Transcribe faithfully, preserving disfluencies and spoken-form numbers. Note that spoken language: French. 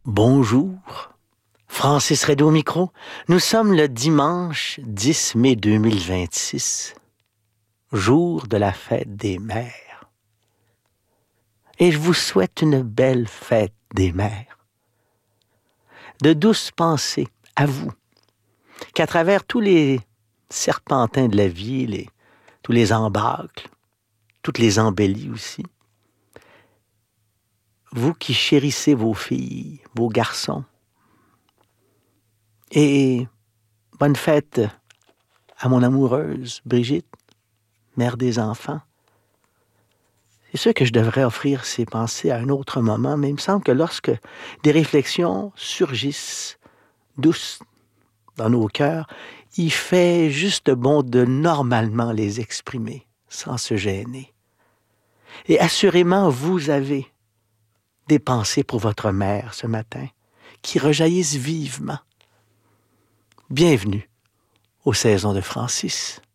Bonjour, Francis Redé au micro. Nous sommes le dimanche dix mai deux mille vingt-six, jour de la fête des mères. Et je vous souhaite une belle fête des mères. De douces pensées à vous, qu'à travers tous les serpentins de la vie, les, tous les embâcles, toutes les embellies aussi, vous qui chérissez vos filles, vos garçons. Et bonne fête à mon amoureuse, Brigitte, mère des enfants. C'est sûr que je devrais offrir ces pensées à un autre moment, mais il me semble que lorsque des réflexions surgissent douces dans nos cœurs, il fait juste bon de normalement les exprimer sans se gêner. Et assurément, vous avez des pensées pour votre mère ce matin qui rejaillissent vivement. Bienvenue aux saisons de Francis.